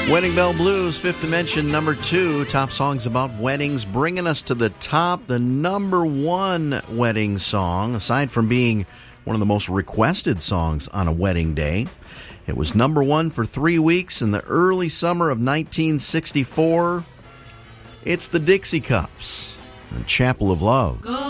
Wedding Bell Blues, Fifth Dimension, number 2, top songs about weddings, bringing us to the top, the number 1 wedding song, aside from being one of the most requested songs on a wedding day. It was number 1 for 3 weeks in the early summer of 1964. It's the Dixie Cups and Chapel of Love. Go